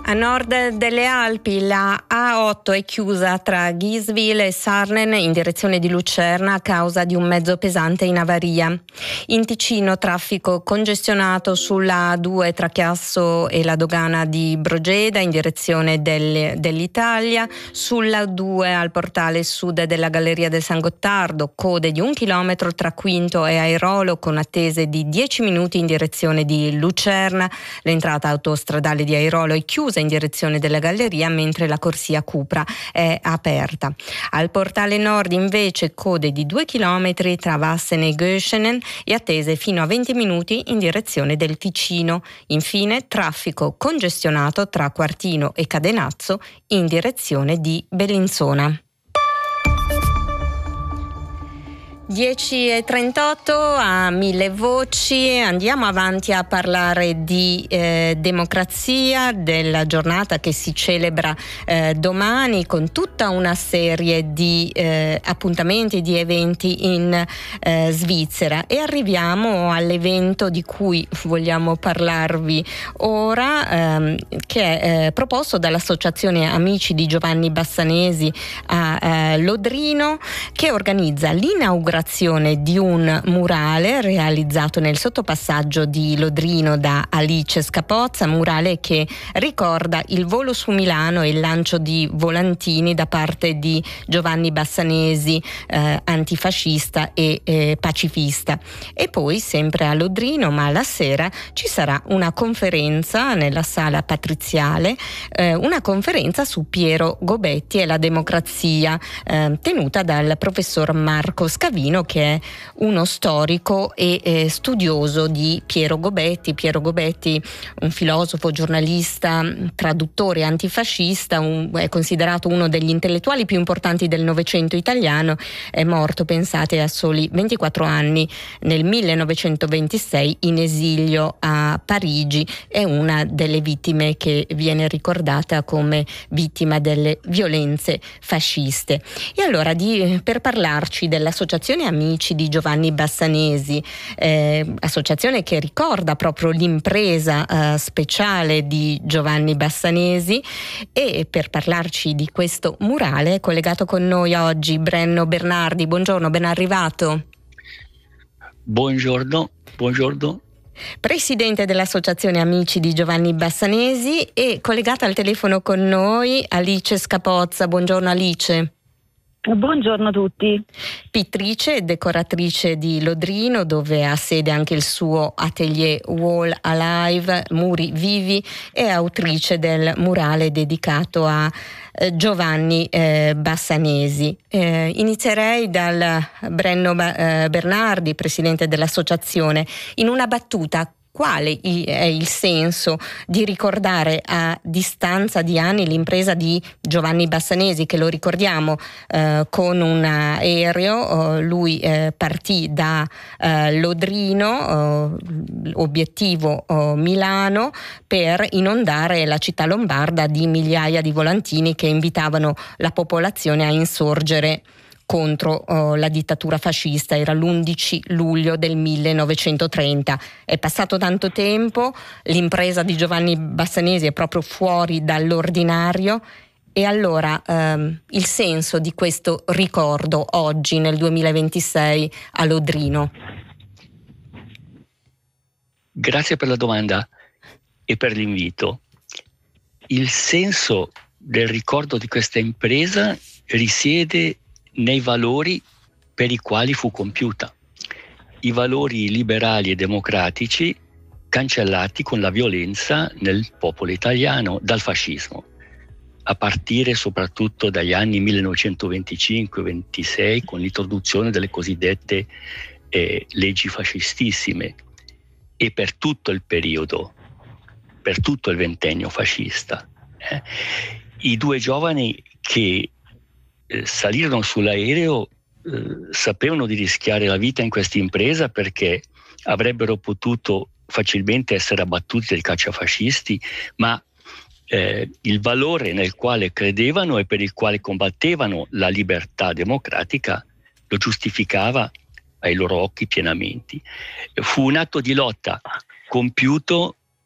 A nord delle Alpi la A8 è chiusa tra Giswil e Sarnen in direzione di Lucerna a causa di un mezzo pesante in avaria. In Ticino traffico congestionato sulla A2 tra Chiasso e la dogana di Brogeda in direzione dell'Italia. Sulla A2 al portale sud della Galleria del San Gottardo code di 1 chilometro tra Quinto e Airolo con attese di 10 minuti in direzione di Lucerna. L'entrata autostradale di Airolo è chiusa in direzione della galleria, mentre la corsia Cupra è aperta. Al portale nord invece code di 2 chilometri tra Vassen e Göschenen e attese fino a 20 minuti in direzione del Ticino. Infine traffico congestionato tra Quartino e Cadenazzo in direzione di Bellinzona. 10:38 a 1000 voci, andiamo avanti a parlare di democrazia, della giornata che si celebra domani con tutta una serie di appuntamenti, di eventi in Svizzera, e arriviamo all'evento di cui vogliamo parlarvi ora, che è proposto dall'Associazione Amici di Giovanni Bassanesi a Lodrino, che organizza l'inaugurazione di un murale realizzato nel sottopassaggio di Lodrino da Alice Scapozza, murale che ricorda il volo su Milano e il lancio di volantini da parte di Giovanni Bassanesi, antifascista e pacifista. E poi sempre a Lodrino, ma alla sera, ci sarà una conferenza nella sala patriziale, una conferenza su Piero Gobetti e la democrazia, tenuta dal professor Marco Scavino, che è uno storico e studioso di Piero Gobetti. Piero Gobetti, un filosofo, giornalista, traduttore antifascista, è considerato uno degli intellettuali più importanti del Novecento italiano. È morto, pensate, a soli 24 anni nel 1926 in esilio a Parigi. È una delle vittime che viene ricordata come vittima delle violenze fasciste. E allora, per parlarci dell'Associazione Amici di Giovanni Bassanesi, associazione che ricorda proprio l'impresa speciale di Giovanni Bassanesi, e per parlarci di questo murale è collegato con noi oggi Brenno Bernardi. Buongiorno, ben arrivato. Buongiorno. Presidente dell'Associazione Amici di Giovanni Bassanesi, e collegata al telefono con noi Alice Scapozza. Buongiorno Alice. Buongiorno a tutti. Pittrice e decoratrice di Lodrino, dove ha sede anche il suo atelier Wall Alive, Muri Vivi, e autrice del murale dedicato a Giovanni Bassanesi. Inizierei dal Brenno Bernardi, presidente dell'associazione. In una battuta, quale è il senso di ricordare a distanza di anni l'impresa di Giovanni Bassanesi, che, lo ricordiamo, con un aereo lui partì da Lodrino, obiettivo Milano, per inondare la città lombarda di migliaia di volantini che invitavano la popolazione a insorgere contro la dittatura fascista. Era l'11 luglio del 1930. È passato tanto tempo, l'impresa di Giovanni Bassanesi è proprio fuori dall'ordinario, e allora il senso di questo ricordo oggi nel 2026 a Lodrino. Grazie per la domanda e per l'invito. Il senso del ricordo di questa impresa risiede nei valori per i quali fu compiuta. I valori liberali e democratici cancellati con la violenza nel popolo italiano dal fascismo, a partire soprattutto dagli anni 1925-26, con l'introduzione delle cosiddette leggi fascistissime, e per tutto il periodo, per tutto il ventennio fascista. I due giovani che salirono sull'aereo sapevano di rischiare la vita in questa impresa, perché avrebbero potuto facilmente essere abbattuti dai cacciafascisti, ma il valore nel quale credevano e per il quale combattevano, la libertà democratica, lo giustificava ai loro occhi pienamente. Fu un atto di lotta compiuto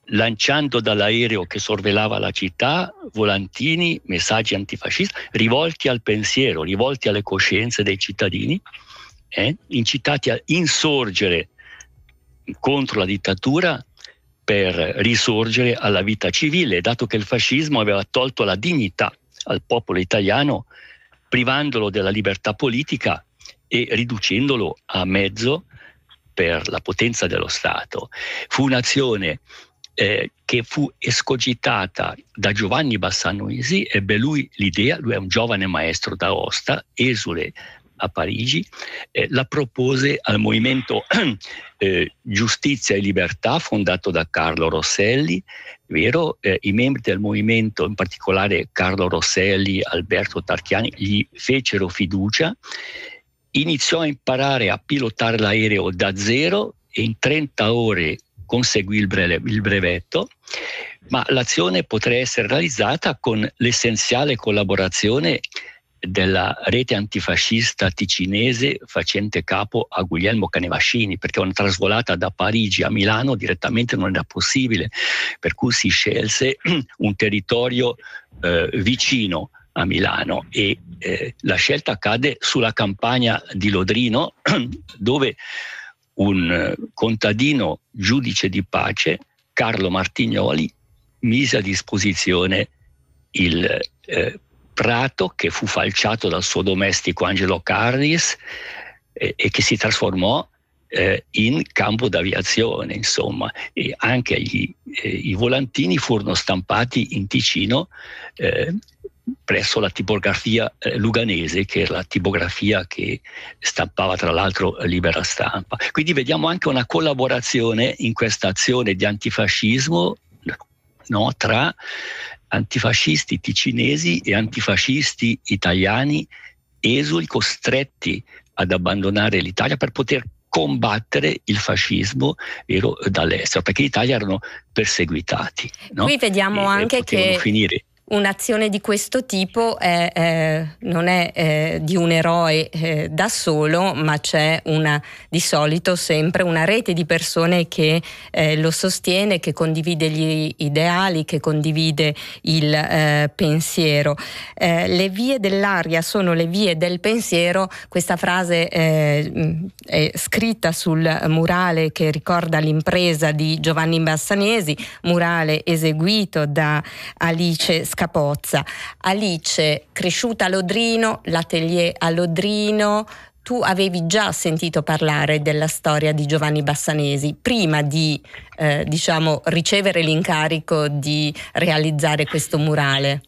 lanciando dall'aereo che sorvelava la città volantini, messaggi antifascisti rivolti al pensiero, rivolti alle coscienze dei cittadini, incitati a insorgere contro la dittatura per risorgere alla vita civile, dato che il fascismo aveva tolto la dignità al popolo italiano, privandolo della libertà politica e riducendolo a mezzo per la potenza dello Stato. Fu un'azione che fu escogitata da Giovanni Bassanesi. Ebbe lui l'idea, lui è un giovane maestro d'Aosta, esule a Parigi, la propose al movimento Giustizia e Libertà, fondato da Carlo Rosselli, vero? I membri del movimento, in particolare Carlo Rosselli, Alberto Tarchiani, gli fecero fiducia, iniziò a imparare a pilotare l'aereo da zero e in 30 ore conseguì il brevetto, ma l'azione potrà essere realizzata con l'essenziale collaborazione della rete antifascista ticinese facente capo a Guglielmo Canevascini, perché una trasvolata da Parigi a Milano direttamente non era possibile, per cui si scelse un territorio vicino a Milano e la scelta cade sulla campagna di Lodrino, dove un contadino giudice di pace, Carlo Martignoli, mise a disposizione il prato che fu falciato dal suo domestico Angelo Carris e che si trasformò in campo d'aviazione, insomma, e anche i volantini furono stampati in Ticino presso la tipografia luganese, che era la tipografia che stampava tra l'altro Libera Stampa. Quindi vediamo anche una collaborazione in questa azione di antifascismo, no, tra antifascisti ticinesi e antifascisti italiani esuli, costretti ad abbandonare l'Italia per poter combattere il fascismo, vero, dall'estero, perché in Italia erano perseguitati, no? Qui vediamo anche che finire. Un'azione di questo tipo non è di un eroe da solo, ma c'è di solito sempre una rete di persone che lo sostiene, che condivide gli ideali, che condivide il pensiero. Le vie dell'aria sono le vie del pensiero. Questa frase è scritta sul murale che ricorda l'impresa di Giovanni Bassanesi, murale eseguito da Alice Scapozza. Alice, cresciuta a Lodrino, l'atelier a Lodrino, tu avevi già sentito parlare della storia di Giovanni Bassanesi prima di ricevere l'incarico di realizzare questo murale?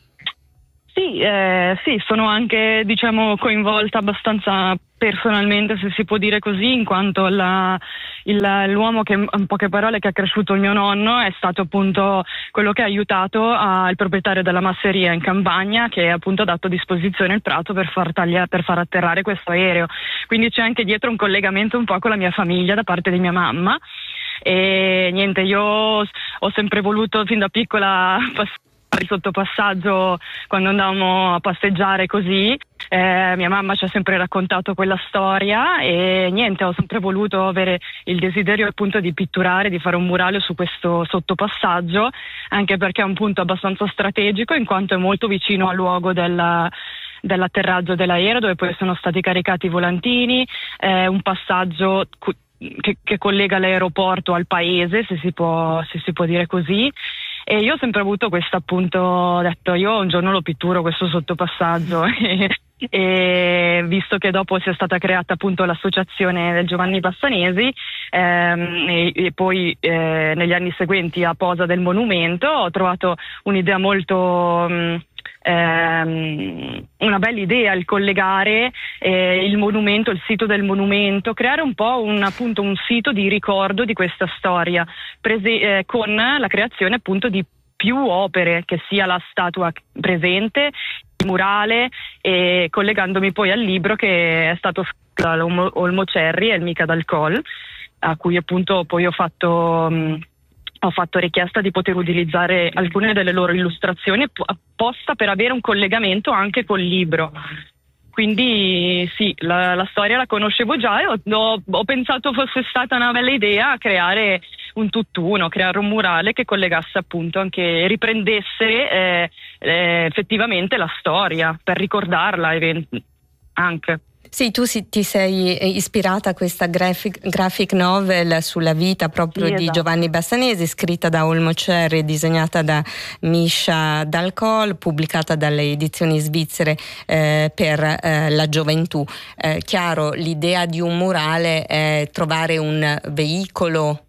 Sì, sono anche coinvolta abbastanza personalmente, se si può dire così, in quanto l'uomo che, in poche parole, che ha cresciuto il mio nonno è stato appunto quello che ha aiutato il proprietario della masseria in Campania, che appunto ha dato a disposizione il prato per far atterrare questo aereo. Quindi c'è anche dietro un collegamento un po' con la mia famiglia da parte di mia mamma. E niente, io ho sempre voluto fin da piccola il sottopassaggio quando andavamo a passeggiare così. Mia mamma ci ha sempre raccontato quella storia e niente, ho sempre voluto avere il desiderio appunto di pitturare, di fare un murale su questo sottopassaggio, anche perché è un punto abbastanza strategico in quanto è molto vicino al luogo dell'atterraggio dell'aereo, dove poi sono stati caricati i volantini, un passaggio che collega l'aeroporto al paese, se si può dire così. E io ho sempre avuto questo, appunto, ho detto io un giorno lo pitturo questo sottopassaggio e visto che dopo sia stata creata appunto l'associazione del Giovanni Bassanesi e poi negli anni seguenti a posa del monumento, ho trovato un'idea molto una bella idea, il collegare il monumento, il sito del monumento, creare un po' un sito di ricordo di questa storia con la creazione appunto di più opere, che sia la statua presente, il murale, e collegandomi poi al libro che è stato scritto da Olmo Cerri e il Mica dal Col, a cui appunto poi ho fatto richiesta di poter utilizzare alcune delle loro illustrazioni apposta per avere un collegamento anche col libro. Quindi sì, la storia la conoscevo già e ho pensato fosse stata una bella idea creare un tutt'uno, creare un murale che collegasse appunto anche, riprendesse effettivamente la storia per ricordarla anche. Sì, tu ti sei ispirata a questa graphic novel sulla vita proprio di Giovanni Bassanesi, scritta da Olmo Cerri e disegnata da Misha Dalcol, pubblicata dalle edizioni svizzere per la gioventù. Chiaro, l'idea di un murale è trovare un veicolo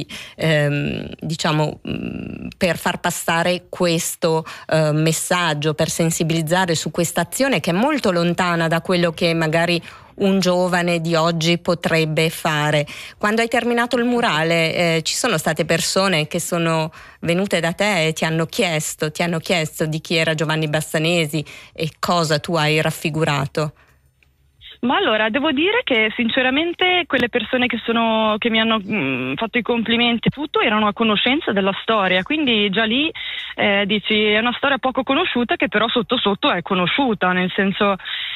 diciamo per far passare questo messaggio, per sensibilizzare su questa azione che è molto lontana da quello che magari un giovane di oggi potrebbe fare. Quando hai terminato il murale ci sono state persone che sono venute da te e ti hanno chiesto di chi era Giovanni Bassanesi e cosa tu hai raffigurato? Ma allora, devo dire che sinceramente quelle persone che mi hanno fatto i complimenti e tutto erano a conoscenza della storia, quindi già lì dici è una storia poco conosciuta che però sotto sotto è conosciuta, nel senso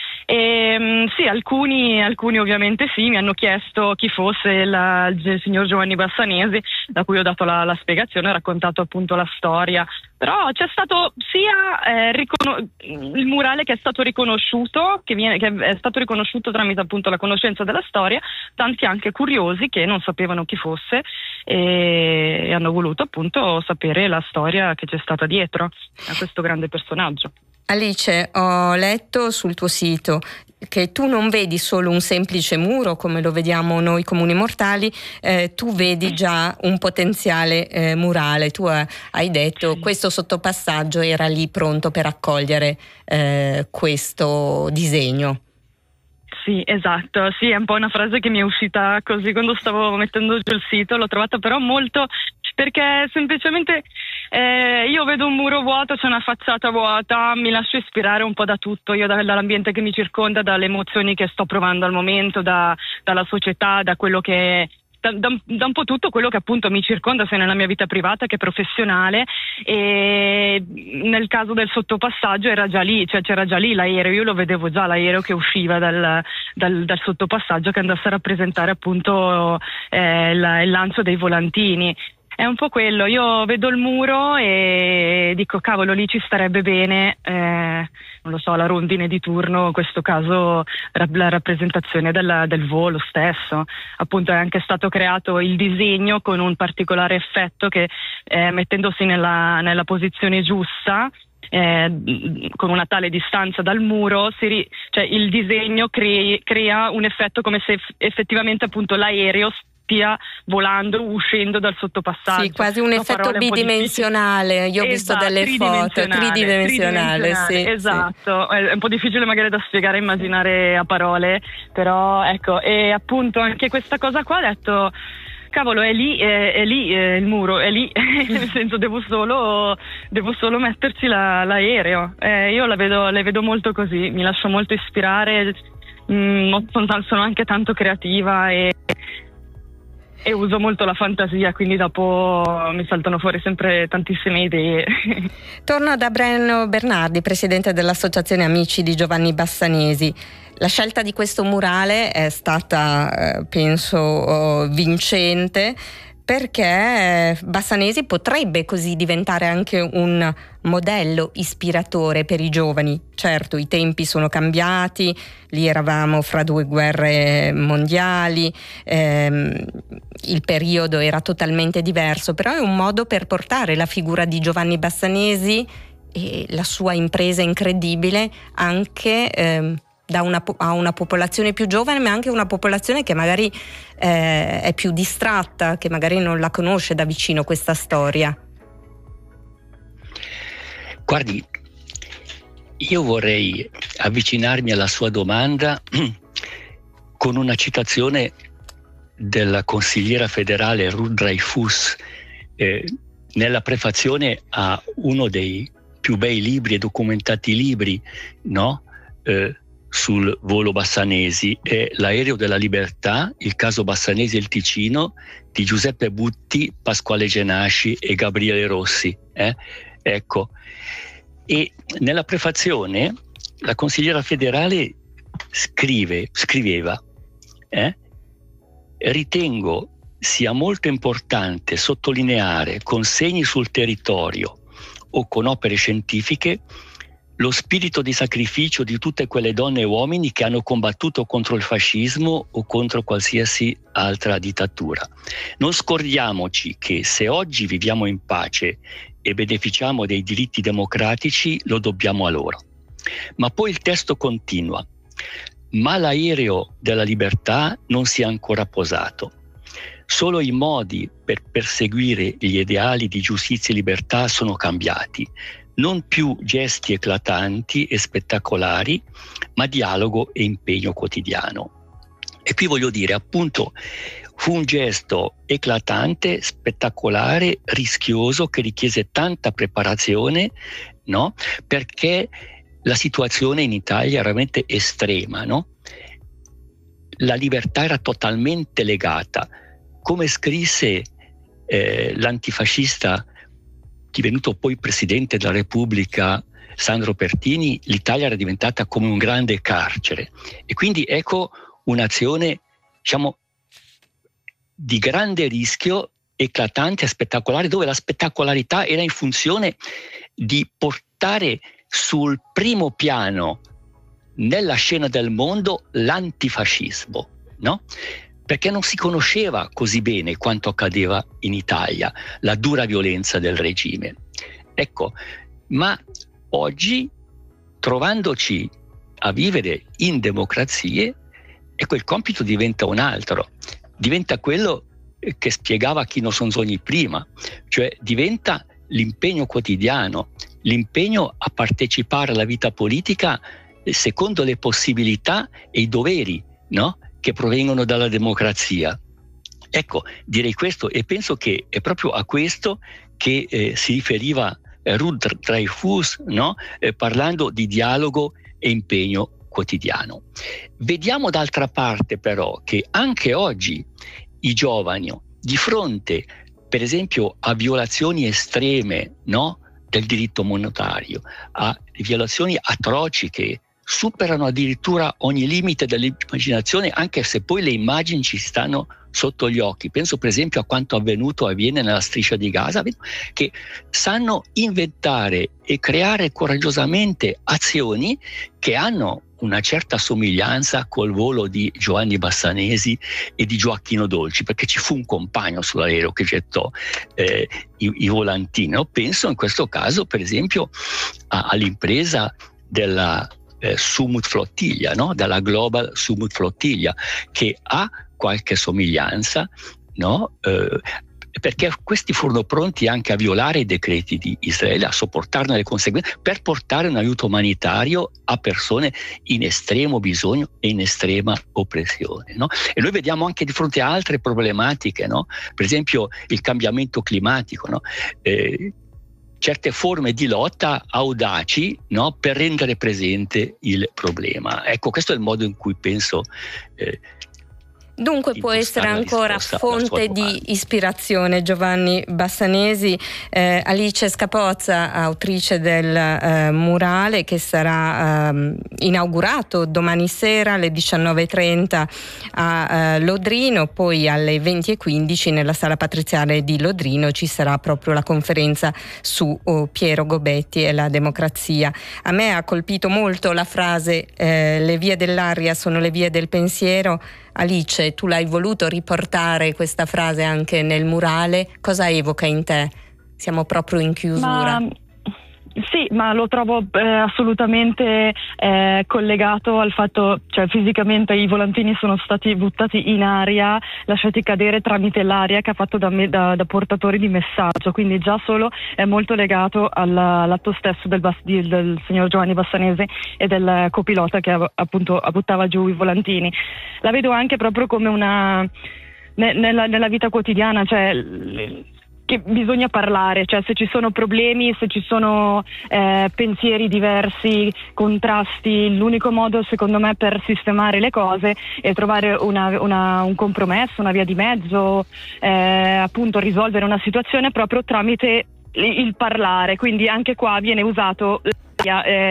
sì, alcuni ovviamente sì, mi hanno chiesto chi fosse il signor Giovanni Bassanesi, da cui ho dato la spiegazione, ho raccontato appunto la storia, però c'è stato sia il murale che è stato riconosciuto, che è stato riconosciuto tramite appunto la conoscenza della storia, tanti anche curiosi che non sapevano chi fosse e hanno voluto appunto sapere la storia che c'è stata dietro a questo grande personaggio. Alice, ho letto sul tuo sito che tu non vedi solo un semplice muro come lo vediamo noi comuni mortali, tu vedi già un potenziale murale. Tu hai detto questo sottopassaggio era lì pronto per accogliere questo disegno. Sì, esatto, sì, è un po' una frase che mi è uscita così quando stavo mettendo giù il sito, l'ho trovata però molto, perché semplicemente io vedo un muro vuoto, c'è una facciata vuota, mi lascio ispirare un po' da tutto, io dall'ambiente che mi circonda, dalle emozioni che sto provando al momento, dalla società, da quello che da un po' tutto quello che appunto mi circonda sia nella mia vita privata che professionale, e nel caso del sottopassaggio era già lì, cioè c'era già lì l'aereo, io lo vedevo già l'aereo che usciva dal sottopassaggio che andasse a rappresentare appunto il lancio dei volantini. È un po' quello, io vedo il muro e dico cavolo, lì ci starebbe bene, non lo so, la rondine di turno, in questo caso la rappresentazione del volo stesso. Appunto è anche stato creato il disegno con un particolare effetto che mettendosi nella posizione giusta, con una tale distanza dal muro, cioè il disegno crea un effetto come se effettivamente appunto l'aereo stia volando, uscendo dal sottopassaggio. Sì, quasi un effetto bidimensionale. Io ho visto delle foto tridimensionale. Sì, esatto, sì. È un po' difficile magari da spiegare, immaginare a parole, però ecco, e appunto anche questa cosa qua ho detto cavolo, è lì il muro, è lì, nel senso devo solo metterci l'aereo. Io le vedo molto così, mi lascio molto ispirare, sono anche tanto creativa e uso molto la fantasia, quindi dopo mi saltano fuori sempre tantissime idee. Torno da Breno Bernardi, presidente dell'Associazione Amici di Giovanni Bassanesi. La scelta di questo murale è stata, penso, vincente, perché Bassanesi potrebbe così diventare anche un modello ispiratore per i giovani. Certo, i tempi sono cambiati, lì eravamo fra 2 guerre mondiali, il periodo era totalmente diverso, però è un modo per portare la figura di Giovanni Bassanesi e la sua impresa incredibile anche a una popolazione più giovane, ma anche una popolazione che magari è più distratta, che magari non la conosce da vicino questa storia. Guardi, io vorrei avvicinarmi alla sua domanda con una citazione della consigliera federale Ruth Dreyfus nella prefazione a uno dei più bei libri e documentati libri, no? Sul volo Bassanesi, è L'aereo della libertà, il caso Bassanesi e il Ticino di Giuseppe Butti, Pasquale Genasci e Gabriele Rossi. Ecco, e nella prefazione la consigliera federale scriveva, ritengo sia molto importante sottolineare con segni sul territorio o con opere scientifiche lo spirito di sacrificio di tutte quelle donne e uomini che hanno combattuto contro il fascismo o contro qualsiasi altra dittatura. Non scordiamoci che se oggi viviamo in pace e beneficiamo dei diritti democratici, lo dobbiamo a loro. Ma poi il testo continua: ma l'aereo della libertà non si è ancora posato. Solo i modi per perseguire gli ideali di giustizia e libertà sono cambiati. Non più gesti eclatanti e spettacolari, ma dialogo e impegno quotidiano. E qui voglio dire, appunto, fu un gesto eclatante, spettacolare, rischioso, che richiese tanta preparazione, no? Perché la situazione in Italia era veramente estrema, no? La libertà era totalmente legata. Come scrisse l'antifascista divenuto poi Presidente della Repubblica Sandro Pertini, l'Italia era diventata come un grande carcere. E quindi ecco un'azione, diciamo, di grande rischio, eclatante e spettacolare, dove la spettacolarità era in funzione di portare sul primo piano nella scena del mondo l'antifascismo, no? Perché non si conosceva così bene quanto accadeva in Italia, la dura violenza del regime. Ecco, ma oggi, trovandoci a vivere in democrazie, ecco, il compito diventa un altro, diventa quello che spiegava Chino Sonzogni prima, cioè diventa l'impegno quotidiano, l'impegno a partecipare alla vita politica secondo le possibilità e i doveri, no? Che provengono dalla democrazia. Ecco, direi questo, e penso che è proprio a questo che si riferiva Ruth Dreyfus, no? Parlando di dialogo e impegno quotidiano. Vediamo d'altra parte però che anche oggi i giovani, di fronte per esempio a violazioni estreme, no? Del diritto monetario, a violazioni atroci che superano addirittura ogni limite dell'immaginazione, anche se poi le immagini ci stanno sotto gli occhi. Penso per esempio a quanto avviene nella striscia di Gaza, che sanno inventare e creare coraggiosamente azioni che hanno una certa somiglianza col volo di Giovanni Bassanesi e di Gioacchino Dolci, perché ci fu un compagno sull'aereo che gettò i volantini. Io penso in questo caso per esempio all'impresa della Sumut Flottiglia, no? Dalla Global Sumut Flottiglia, che ha qualche somiglianza, no? Perché questi furono pronti anche a violare i decreti di Israele, a sopportarne le conseguenze, per portare un aiuto umanitario a persone in estremo bisogno e in estrema oppressione, no? E noi vediamo anche di fronte a altre problematiche, no? Per esempio il cambiamento climatico, no? Certe forme di lotta audaci, no? Per rendere presente il problema. Ecco, questo è il modo in cui penso dunque può essere ancora fonte di ispirazione Giovanni Bassanesi. Alice Scapozza, autrice del murale che sarà inaugurato domani sera alle 19:30 a Lodrino, poi alle 20:15 nella sala patriziale di Lodrino ci sarà proprio la conferenza su Piero Gobetti e la democrazia. A me ha colpito molto la frase le vie dell'aria sono le vie del pensiero. Alice, tu l'hai voluto riportare questa frase anche nel murale, cosa evoca in te? Siamo proprio in chiusura. Sì, ma lo trovo assolutamente collegato al fatto, cioè fisicamente i volantini sono stati buttati in aria, lasciati cadere tramite l'aria che ha fatto da portatori di messaggio, quindi già solo è molto legato all'atto stesso del signor Giovanni Bassanesi e del copilota che appunto buttava giù i volantini. La vedo anche proprio come una nella vita quotidiana, cioè che bisogna parlare, cioè se ci sono problemi, se ci sono pensieri diversi, contrasti, l'unico modo secondo me per sistemare le cose è trovare un compromesso, una via di mezzo, appunto risolvere una situazione proprio tramite il parlare, quindi anche qua viene usato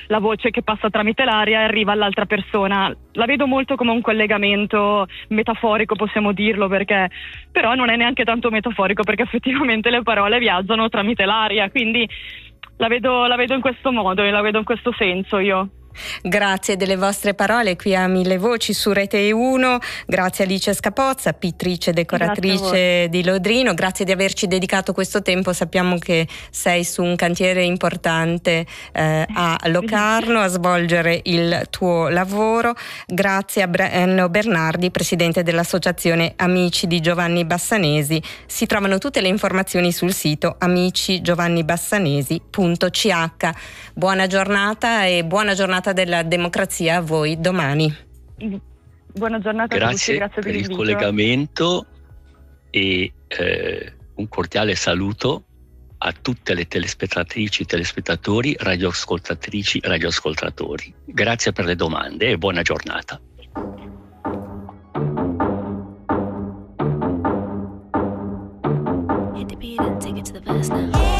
la voce che passa tramite l'aria e arriva all'altra persona. La vedo molto come un collegamento metaforico, possiamo dirlo, perché però non è neanche tanto metaforico, perché effettivamente le parole viaggiano tramite l'aria, quindi la vedo in questo modo e la vedo in questo senso io. Grazie delle vostre parole qui a Mille Voci su Rete 1, grazie Alice Scapozza, pittrice e decoratrice di Lodrino, grazie di averci dedicato questo tempo, sappiamo che sei su un cantiere importante a Locarno a svolgere il tuo lavoro, grazie a Brenno Bernardi, presidente dell'associazione Amici di Giovanni Bassanesi, si trovano tutte le informazioni sul sito amicigiovannibassanesi.ch. Buona giornata e buona giornata della democrazia a voi domani. Buona giornata a tutti, grazie per il collegamento e un cordiale saluto a tutte le telespettatrici, telespettatori, radioascoltatrici, radioascoltatori. Grazie per le domande e buona giornata.